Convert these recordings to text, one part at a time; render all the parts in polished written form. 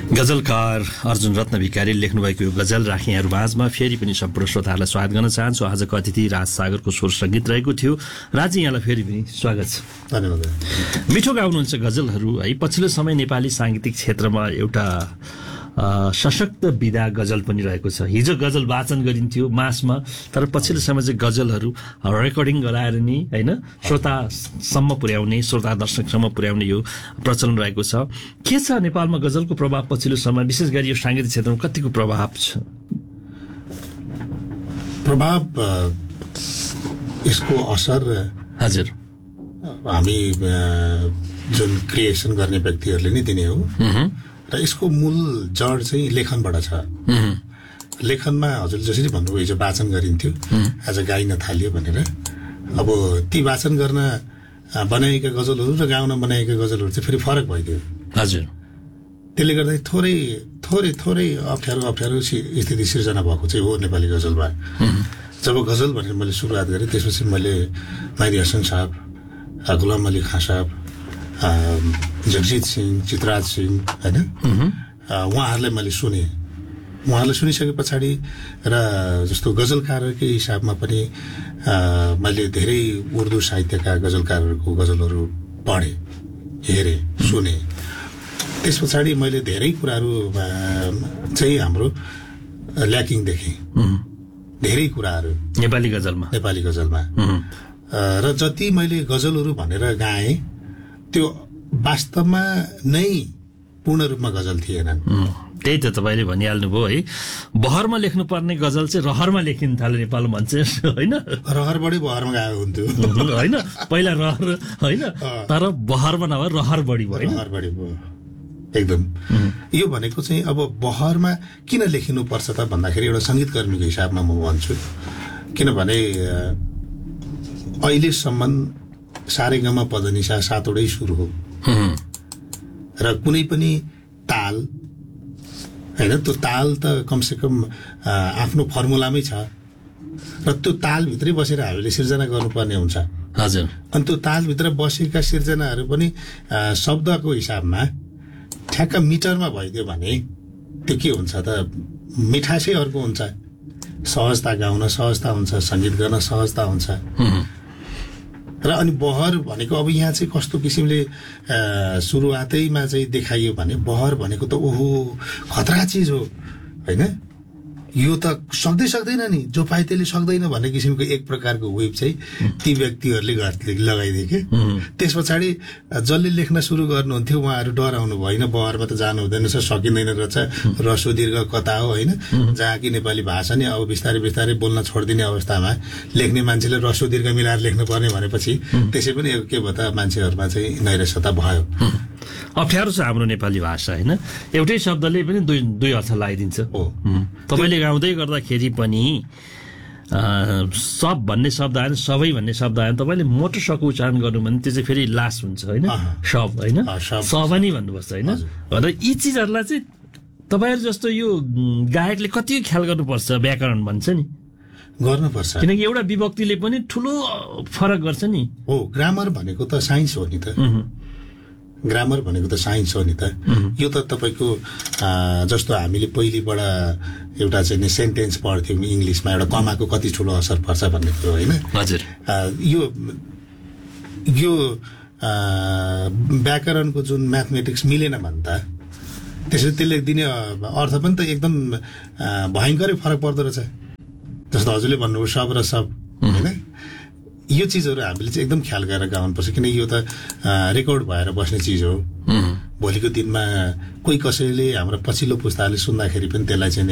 गजलकार अर्जुन रत्न भिखारी लेख्नुभएको यो गजल राखेँ यहाँहरू माझमा फेरि पनि सम्पूर्ण श्रोताहरूलाई स्वागत गर्न चाहन्छु। आजको अतिथि राज सागरको स्वर सङ्गीत रहेको थियो। राजी, यहाँलाई फेरि पनि स्वागत छ। धन्यवाद। मिठो गाउनुहुन्छ गजलहरू है। पछिल्लो समय नेपाली साङ्गीतिक क्षेत्रमा एउटा सशक्त विधा गजल पनि रहेको छ। हिजो गजल वाचन गरिन्थ्यो मासमा, तर पछिल्लो समय चाहिँ गजलहरू रेकर्डिङ गराएर नि होइन श्रोतासम्म पुर्याउने, श्रोता दर्शकसम्म पुर्याउने यो प्रचलन रहेको छ। के छ नेपालमा गजलको प्रभाव पछिल्लो समय, विशेष गरी यो साङ्गीतिक क्षेत्रमा कतिको प्रभाव छ? प्रभाव यसको असर हजुर हामी जुन क्रिएसन गर्ने व्यक्तिहरूले नै दिने हो र यसको मूल जड चाहिँ लेखनबाट छ। लेखनमा हजुर जसरी भन्नुभयो हिजो वाचन गरिन्थ्यो, आज गाइन थाल्यो भनेर। अब ती वाचन गर्न बनाएका गजलहरू र गाउन बनाएका गजलहरू चाहिँ फेरि फरक भइदियो। हजुर, त्यसले गर्दा थोरै अप्ठ्यारो स्थिति सिर्जना भएको चाहिँ हो नेपाली गजलमा। जब गजल भनेर मैले सुरुवात गरेँ त्यसपछि मैले मेहदी हसन साहब, गुलाम अली खाँ साहब, जगजीत सिंह, चितराज सिंह होइन, उहाँहरूलाई मैले सुने। उहाँहरूलाई सुनिसके पछाडि र जस्तो गजलकारकै हिसाबमा पनि मैले धेरै उर्दू साहित्यका गजलकारहरूको गजलहरू पढेँ, हेरेँ, सुने। त्यस पछाडि मैले धेरै कुराहरू चाहिँ हाम्रो ल्याकिङ देखेँ, धेरै कुराहरू नेपाली गजलमा। र जति मैले गजलहरू भनेर गाएँ त्यो वास्तवमा नै पूर्ण रूपमा गजल थिएनन्। त्यही त तपाईँले भनिहाल्नुभयो है। बहरमा लेख्नुपर्ने गजल चाहिँ रहरमा लेखिन थाल्यो नेपालमा भन्छ होइन। रहरबाटै बहरमा गएको हुन्थ्यो होइन, पहिला रहर होइन, तर बहरमा नभएर रहर बढी भयो। एकदम। यो भनेको चाहिँ अब बहरमा किन लेखिनुपर्छ त भन्दाखेरि एउटा सङ्गीतकर्मीको हिसाबमा म भन्छु, किनभने अहिलेसम्म सारेगामा पदनिसा सातवटै सुर हो र कुनै पनि ताल होइन, त्यो ताल त कमसेकम आफ्नो फर्मुलामै छ र त्यो तालभित्रै बसेर हामीले सिर्जना गर्नुपर्ने हुन्छ। हजुर, अनि त्यो तालभित्र बसेका सिर्जनाहरू पनि शब्दको हिसाबमा ठ्याक्क मिटरमा भइदियो भने त्यो के हुन्छ त, मिठासै अर्को हुन्छ। सहजता गाउन सहजता हुन्छ, सङ्गीत गर्न सहजता हुन्छ। र अनि बहर भनेको अब यहाँ चाहिँ कस्तो किसिमले सुरुवातैमा चाहिँ देखाइयो भने बहर भनेको त ओहो खतरा चिज हो होइन, यो त सक्दैन नि, जो पाए त्यसले सक्दैन भन्ने किसिमको एक प्रकारको वेब चाहिँ ती व्यक्तिहरूले लगाइदिए कि। त्यस पछाडि जसले लेख्न सुरु गर्नुहुन्थ्यो उहाँहरू डराउनु भएन, बहरमा त जानु हुँदैन रहेछ, सकिँदैन रहेछ, ह्रस्व दीर्घ कथा हो होइन, जहाँ कि नेपाली भाषा नै अब बिस्तारै बोल्न छोडिदिने अवस्थामा लेख्ने मान्छेले ह्रस्व दीर्घ मिलाएर लेख्नुपर्ने भनेपछि त्यसै पनि के भयो त, मान्छेहरूमा चाहिँ नैराश्यता भयो। अप्ठ्यारो छ हाम्रो नेपाली भाषा होइन, एउटै शब्दले पनि दुई अर्थ लगाइदिन्छ। तपाईँले गाउँदै गर्दाखेरि पनि सब भन्ने शब्द आएन, सबै भन्ने शब्द आएन, तपाईँले मोटो सकु उच्चारण गर्नु भने त्यो चाहिँ फेरि लास हुन्छ होइन, सब होइन, सबनी भन्नुपर्छ होइन। र यी चिजहरूलाई चाहिँ तपाईँहरू जस्तो यो गायकले कति ख्याल गर्नुपर्छ, व्याकरण भन्छ नि गर्नुपर्छ, किनकि एउटा विभक्तिले पनि ठुलो फरक गर्छ नि। हो, ग्रामर भनेको त साइन्स हो नि त, ग्रामर भनेको त साइन्स हो नि त। यो त तपाईँको जस्तो हामीले पहिलेबाट एउटा चाहिँ सेन्टेन्स पढ्थ्यौँ इङ्ग्लिसमा, एउटा कमाको कति ठुलो असर पर्छ भन्ने कुरो होइन। हजुर, यो व्याकरणको जुन म्याथमेटिक्स मिलेन भने त त्यसरी त्यसले दिने अर्थ पनि त एकदम भयङ्करै फरक पर्दो रहेछ। जस्तो हजुरले भन्नुभयो सब र सब होइन, यो चिजहरू हामीले चाहिँ एकदम ख्याल गरेर गाउनुपर्छ, किनकि यो त रेकर्ड भएर बस्ने चिज हो। भोलिको दिनमा कोही कसैले हाम्रो पछिल्लो पुस्ताले सुन्दाखेरि पनि त्यसलाई चाहिँ नि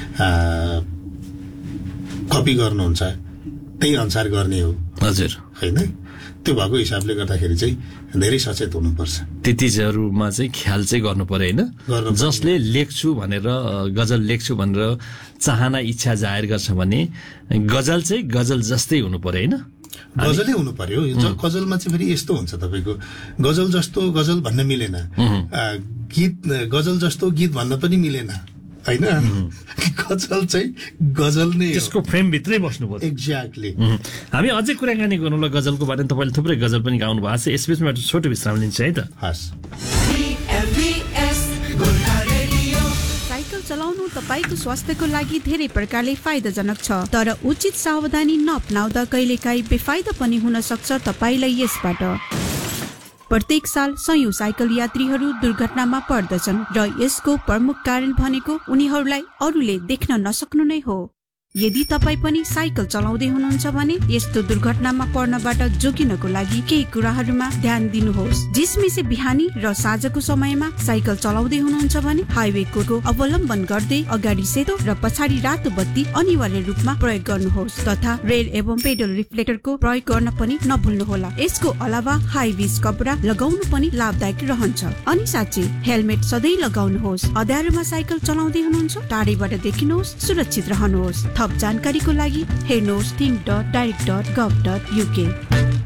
कपी गर्नुहुन्छ, त्यही अनुसार गर्ने हो। हजुर, होइन, त्यो भएको हिसाबले गर्दाखेरि चाहिँ धेरै सचेत हुनुपर्छ। ती चिजहरूमा चाहिँ ख्याल चाहिँ गर्नु पर्यो होइन। जसले लेख्छु भनेर गजल लेख्छु भनेर चाहना इच्छा जाहेर गर्छ भने गजल चाहिँ गजल जस्तै हुनु पर्यो होइन, गजलै हुनु पर्यो। गजलमा चाहिँ फेरि यस्तो हुन्छ, तपाईँको गजल जस्तो गजल भन्न मिलेन, गीत गजल जस्तो गीत भन्न पनि मिलेन होइन। गजल चाहिँ गजल नै, त्यसको फ्रेम भित्रै बस्नु पर्यो। एक्ज्याक्टली। हामी अझै कुराकानी गर्नुलाई गजलको बारेमा, तपाईँले थुप्रै गजल पनि गाउनु भएको छ, यसबिचमा एउटा छोटो विश्राम लिन्छ है त। हस्। चलाउनु तपाईको स्वास्थ्यको लागि धेरै प्रकारले फाइदाजनक छ, तर उचित सावधानी नअपनाउँदा कहिलेकाहीँ बेफाइदा पनि हुन सक्छ तपाईलाई यसबाट। प्रत्येक साल सयौं साइकल यात्रीहरू दुर्घटनामा पर्दछन् र यसको प्रमुख कारण भनेको उनीहरूलाई अरूले देख्न नसक्नु नै हो। यदि तपाईँ पनि साइकल चलाउँदै हुनुहुन्छ भने यस्तो दुर्घटनामा पर्नबाट जोगिनको लागि केही कुराहरूमा ध्यान दिनुहोस्। जिसमेसे बिहानी र साँझको समयमा साइकल चलाउँदै हुनुहुन्छ भने हाइवेको अवलम्बन गर्दै अगाडि सेतो र पछाडि रातो बत्ती अनिवार्य रूपमा प्रयोग गर्नुहोस् तथा रेल एवं पेडल रिफ्लेक्टरको प्रयोग गर्न पनि नभुल्नुहोला। यसको अलावा हाई भिज कपडा लगाउनु पनि लाभदायक रहन्छ। अनि साँच्चै हेलमेट सधैँ लगाउनुहोस्। अँध्यारोमा साइकल चलाउँदै हुनुहुन्छ, टाढैबाट देखिनुहोस्, सुरक्षित रहनुहोस्। थप जानकारीको लागि हेर्नुहोस् think.direct.gov.uk।